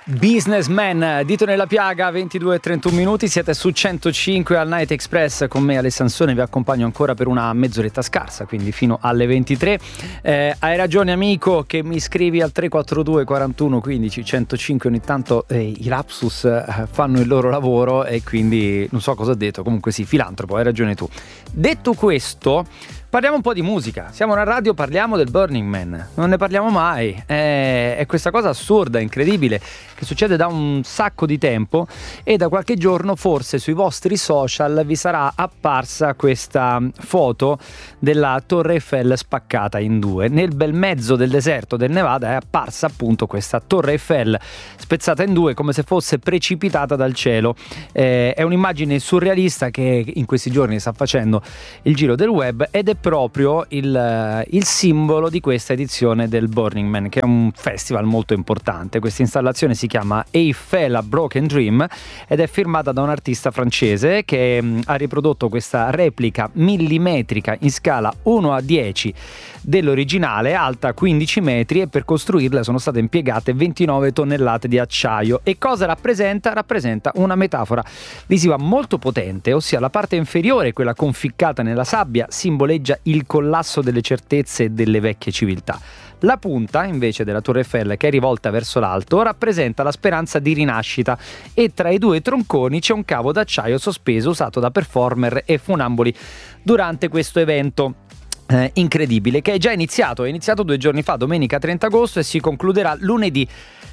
Businessman, dito nella piaga, 22:31 minuti, siete su 105 al Night Express con me Ale Sansone, vi accompagno ancora per una mezz'oretta scarsa, quindi fino alle 23. Hai ragione amico che mi scrivi al 342 41 15 105, ogni tanto i lapsus fanno il loro lavoro e quindi non so cosa ho detto, comunque sì, filantropo, hai ragione tu. Detto questo, parliamo un po' di musica. Siamo una radio, parliamo del Burning Man. Non ne parliamo mai. È questa cosa assurda, incredibile, che succede da un sacco di tempo e da qualche giorno forse sui vostri social vi sarà apparsa questa foto della Torre Eiffel spaccata in due. Nel bel mezzo del deserto del Nevada è apparsa appunto questa Torre Eiffel spezzata in due come se fosse precipitata dal cielo. È un'immagine surrealista che in questi giorni sta facendo il giro del web ed è proprio il simbolo di questa edizione del Burning Man, che è un festival molto importante. Questa installazione si chiama Eiffel A Broken Dream ed è firmata da un artista francese che ha riprodotto questa replica millimetrica in scala 1:10 dell'originale, alta 15 metri, e per costruirla sono state impiegate 29 tonnellate di acciaio. E cosa rappresenta? Rappresenta una metafora visiva molto potente, ossia la parte inferiore, quella conficcata nella sabbia, simboleggia il collasso delle certezze e delle vecchie civiltà. La punta, invece, della Torre Eiffel, che è rivolta verso l'alto, rappresenta la speranza di rinascita, e tra i due tronconi c'è un cavo d'acciaio sospeso usato da performer e funamboli durante questo evento incredibile, che è già iniziato. È iniziato 2 giorni fa, domenica 30 agosto, e si concluderà lunedì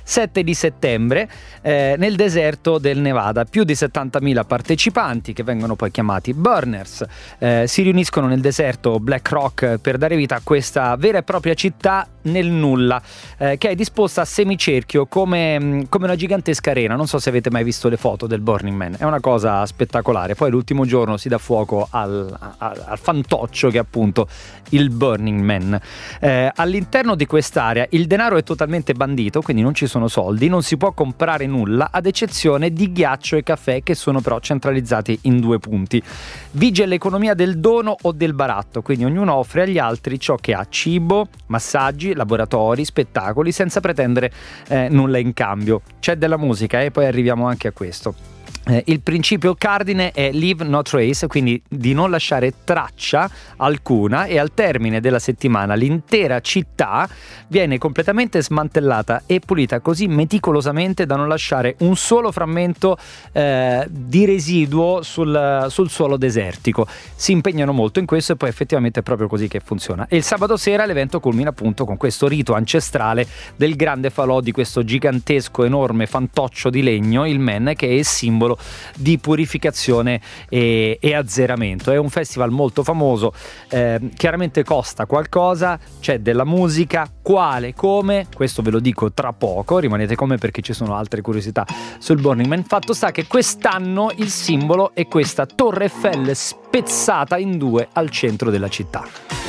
7 di settembre nel deserto del Nevada. Più di 70.000 partecipanti, che vengono poi chiamati burners, si riuniscono nel deserto Black Rock per dare vita a questa vera e propria città nel nulla, che è disposta a semicerchio come una gigantesca arena. Non so se avete mai visto le foto del Burning Man, è una cosa spettacolare. Poi l'ultimo giorno si dà fuoco al fantoccio che è appunto il Burning Man. All'interno di quest'area il denaro è totalmente bandito, quindi non ci sono soldi, non si può comprare nulla ad eccezione di ghiaccio e caffè, che sono però centralizzati in 2 punti. Vige l'economia del dono o del baratto, quindi ognuno offre agli altri ciò che ha: cibo, massaggi, laboratori, spettacoli, senza pretendere nulla in cambio. C'è della musica e poi arriviamo anche a questo. Il principio cardine è leave no trace, quindi di non lasciare traccia alcuna, e al termine della settimana l'intera città viene completamente smantellata e pulita così meticolosamente da non lasciare un solo frammento di residuo sul suolo desertico. Si impegnano molto in questo e poi effettivamente è proprio così che funziona. E il sabato sera l'evento culmina appunto con questo rito ancestrale del grande falò di questo gigantesco enorme fantoccio di legno, il Man, che è il simbolo di purificazione e azzeramento. È un festival molto famoso, chiaramente costa qualcosa, c'è della musica. Quale, come, questo ve lo dico tra poco, rimanete con me perché ci sono altre curiosità sul Burning Man. Fatto sta che quest'anno il simbolo è questa Torre Eiffel spezzata in due al centro della città.